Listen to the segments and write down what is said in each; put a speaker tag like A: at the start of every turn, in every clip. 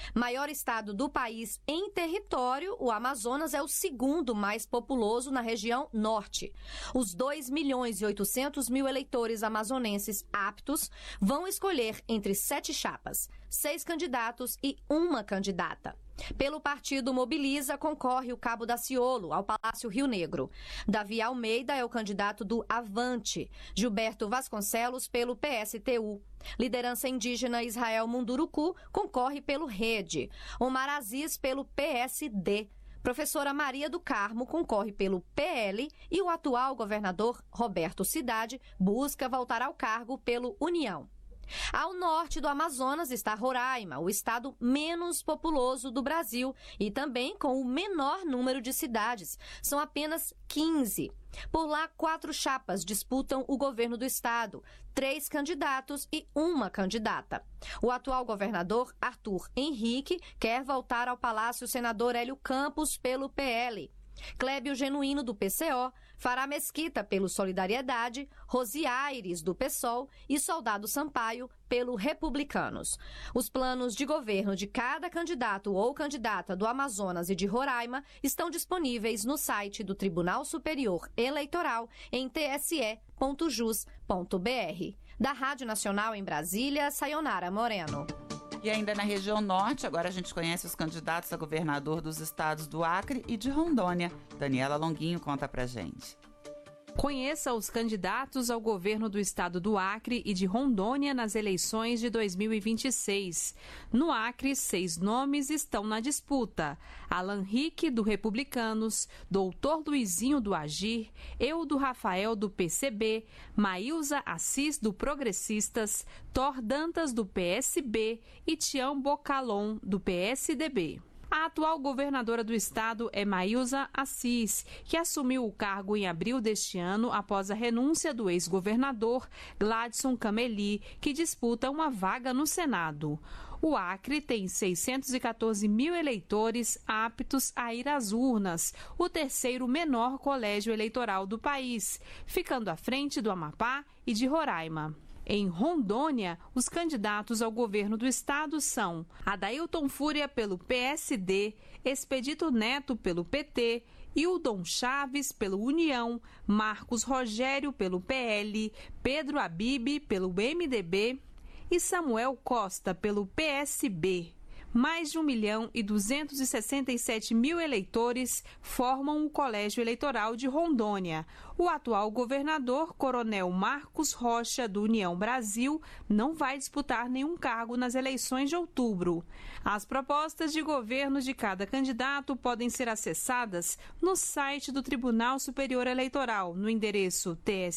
A: Maior estado do país em território, o Amazonas é o segundo mais populoso na região norte. Os 2.800.000 eleitores amazonenses aptos vão escolher entre 7 chapas, 6 candidatos e uma candidata. Pelo partido Mobiliza, concorre o Cabo Daciolo, ao Palácio Rio Negro. Davi Almeida é o candidato do Avante. Gilberto Vasconcelos, pelo PSTU. Liderança indígena Israel Munduruku concorre pelo Rede. Omar Aziz, pelo PSD. Professora Maria do Carmo concorre pelo PL e o atual governador Roberto Cidade busca voltar ao cargo pelo União. Ao norte do Amazonas está Roraima, o estado menos populoso do Brasil e também com o menor número de cidades. São apenas 15. Por lá, 4 chapas disputam o governo do estado, 3 candidatos e uma candidata. O atual governador, Arthur Henrique, quer voltar ao Palácio Senador Hélio Campos pelo PL. Clébio Genuíno, do PCO, Fará Mesquita, pelo Solidariedade, Rosi Aires, do PSOL e Soldado Sampaio, pelo Republicanos. Os planos de governo de cada candidato ou candidata do Amazonas e de Roraima estão disponíveis no site do Tribunal Superior Eleitoral em tse.jus.br. Da Rádio Nacional em Brasília, Sayonara Moreno.
B: E ainda na região norte, agora a gente conhece os candidatos a governador dos estados do Acre e de Rondônia. Daniela Longuinho conta pra gente.
C: Conheça os candidatos ao governo do estado do Acre e de Rondônia nas eleições de 2026. No Acre, 6 nomes estão na disputa. Alan Rick, do Republicanos, Doutor Luizinho, do Agir, Eudo Rafael, do PCB, Maílza Assis, do Progressistas, Thor Dantas, do PSB e Tião Bocalon, do PSDB. A atual governadora do estado é Maílza Assis, que assumiu o cargo em abril deste ano após a renúncia do ex-governador Gladson Cameli, que disputa uma vaga no Senado. O Acre tem 614 mil eleitores aptos a ir às urnas, o terceiro menor colégio eleitoral do país, ficando à frente do Amapá e de Roraima. Em Rondônia, os candidatos ao governo do estado são Adailton Fúria, pelo PSD, Expedito Neto, pelo PT, Hildon Chaves, pelo União, Marcos Rogério, pelo PL, Pedro Abib, pelo MDB e Samuel Costa, pelo PSB. Mais de 1.267.000 eleitores formam o Colégio Eleitoral de Rondônia. O atual governador, Coronel Marcos Rocha, do União Brasil, não vai disputar nenhum cargo nas eleições de outubro. As propostas de governo de cada candidato podem ser acessadas no site do Tribunal Superior Eleitoral, no endereço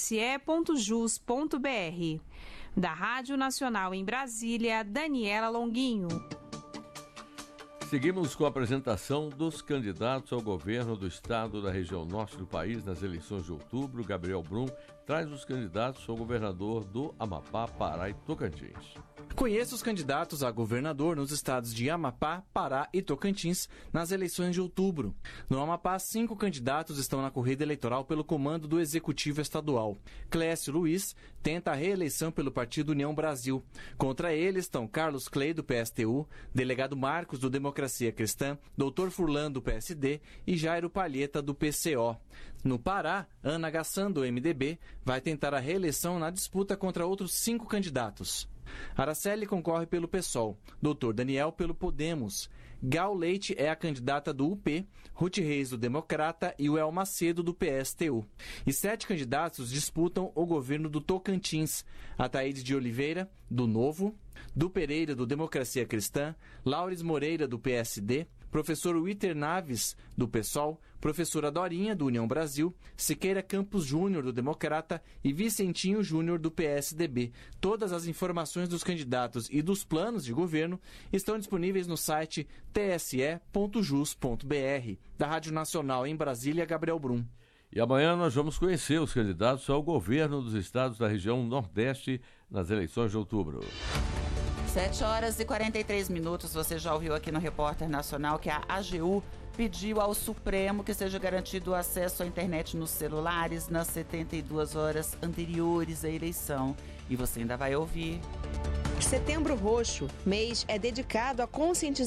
C: tse.jus.br. Da Rádio Nacional em Brasília, Daniela Longuinho.
D: Seguimos com a apresentação dos candidatos ao governo do estado da região norte do país nas eleições de outubro. Gabriel Brum traz os candidatos ao governador do Amapá, Pará e Tocantins.
E: Conheça os candidatos a governador nos estados de Amapá, Pará e Tocantins nas eleições de outubro. No Amapá, 5 candidatos estão na corrida eleitoral pelo comando do Executivo Estadual. Clécio Luiz tenta a reeleição pelo Partido União Brasil. Contra ele estão Carlos Clay, do PSTU, delegado Marcos, do Democracia Cristã, Dr. Furlan, do PSD e Jairo Palheta, do PCO. No Pará, Ana Gassan, do MDB, vai tentar a reeleição na disputa contra outros 5 candidatos. Araceli concorre pelo PSOL, Dr. Daniel pelo Podemos, Gal Leite é a candidata do UP, Ruth Reis do Democrata e o El Macedo do PSTU. E 7 candidatos disputam o governo do Tocantins, Ataíde de Oliveira, do Novo, do Pereira, do Democracia Cristã, Laures Moreira, do PSD, professor Witter Naves, do PSOL, professora Dorinha, do União Brasil, Siqueira Campos Júnior, do Democrata e Vicentinho Júnior, do PSDB. Todas as informações dos candidatos e dos planos de governo estão disponíveis no site tse.jus.br. Da Rádio Nacional em Brasília, Gabriel Brum.
D: E amanhã nós vamos conhecer os candidatos ao governo dos estados da região Nordeste nas eleições de outubro.
B: 7h43. Você já ouviu aqui no Repórter Nacional que a AGU pediu ao Supremo que seja garantido o acesso à internet nos celulares nas 72 horas anteriores à eleição. E você ainda vai ouvir.
F: Setembro Roxo, mês é dedicado à conscientização